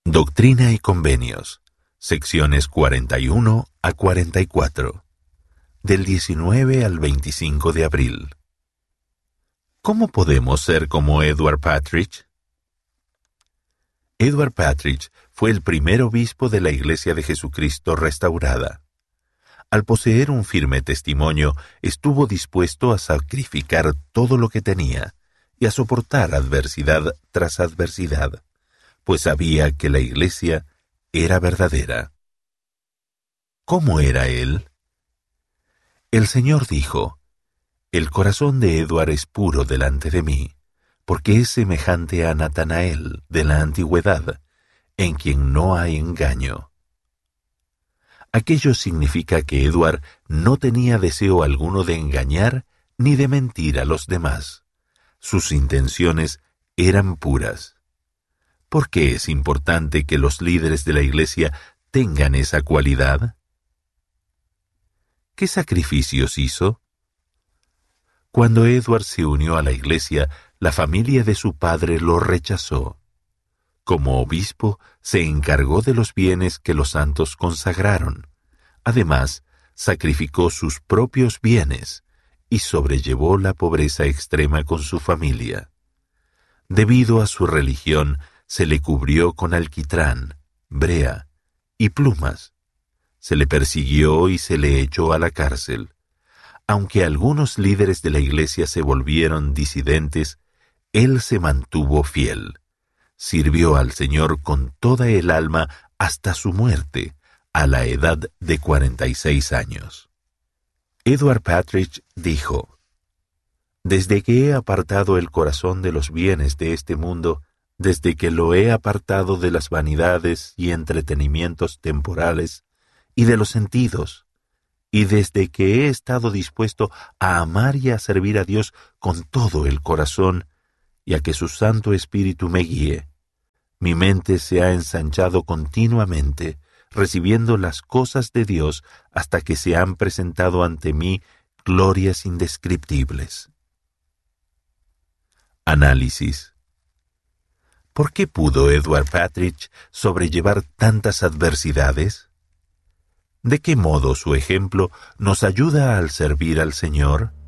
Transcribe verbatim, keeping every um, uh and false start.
Doctrina y Convenios, secciones cuarenta y uno a cuarenta y cuatro, del diecinueve al veinticinco de abril. ¿Cómo podemos ser como Edward Partridge? Edward Partridge fue el primer obispo de la Iglesia de Jesucristo restaurada. Al poseer un firme testimonio, estuvo dispuesto a sacrificar todo lo que tenía y a soportar adversidad tras adversidad, pues sabía que la Iglesia era verdadera. ¿Cómo era él? El Señor dijo: «El corazón de Edward es puro delante de mí, porque es semejante a Natanael de la antigüedad, en quien no hay engaño». Aquello significa que Edward no tenía deseo alguno de engañar ni de mentir a los demás. Sus intenciones eran puras. ¿Por qué es importante que los líderes de la Iglesia tengan esa cualidad? ¿Qué sacrificios hizo? Cuando Edward se unió a la Iglesia, la familia de su padre lo rechazó. Como obispo, se encargó de los bienes que los santos consagraron. Además, sacrificó sus propios bienes y sobrellevó la pobreza extrema con su familia. Debido a su religión, se le cubrió con alquitrán, brea y plumas. Se le persiguió y se le echó a la cárcel. Aunque algunos líderes de la Iglesia se volvieron disidentes, él se mantuvo fiel. Sirvió al Señor con toda el alma hasta su muerte, a la edad de cuarenta y seis años. Edward Partridge dijo: «Desde que he apartado el corazón de los bienes de este mundo, desde que lo he apartado de las vanidades y entretenimientos temporales y de los sentidos, y desde que he estado dispuesto a amar y a servir a Dios con todo el corazón, y a que su Santo Espíritu me guíe, mi mente se ha ensanchado continuamente, recibiendo las cosas de Dios hasta que se han presentado ante mí glorias indescriptibles». Análisis. ¿Por qué pudo Edward Partridge sobrellevar tantas adversidades? ¿De qué modo su ejemplo nos ayuda al servir al Señor?